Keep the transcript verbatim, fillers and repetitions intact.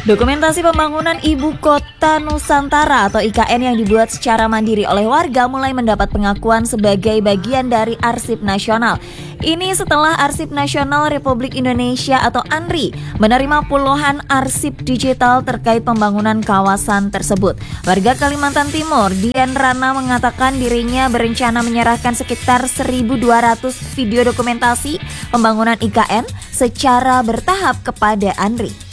Dokumentasi pembangunan Ibu Kota Nusantara atau I K N yang dibuat secara mandiri oleh warga mulai mendapat pengakuan sebagai bagian dari Arsip Nasional. Ini setelah Arsip Nasional Republik Indonesia atau ANRI menerima puluhan arsip digital terkait pembangunan kawasan tersebut. Warga Kalimantan Timur, Dian Rana, mengatakan dirinya berencana menyerahkan sekitar seribu dua ratus video dokumentasi pembangunan I K N secara bertahap kepada ANRI.